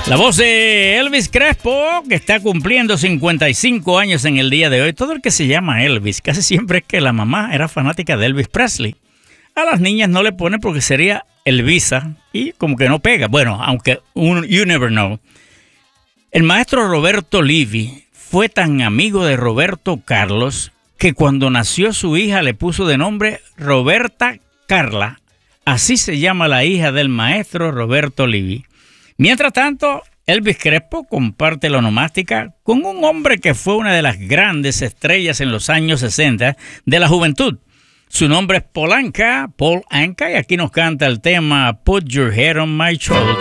La voz de Elvis Crespo, que está cumpliendo 55 años en el día de hoy. Todo el que se llama Elvis, casi siempre es que la mamá era fanática de Elvis Presley. A las niñas no le ponen porque sería Elvisa y como que no pega. Bueno, aunque you never know. El maestro Roberto Livi fue tan amigo de Roberto Carlos que cuando nació su hija le puso de nombre Roberta Carla. Así se llama la hija del maestro Roberto Livi. Mientras tanto, Elvis Crespo comparte la onomástica con un hombre que fue una de las grandes estrellas en los años 60 de la juventud. Su nombre es Paul Anka, y aquí nos canta el tema Put Your Head on My Shoulder.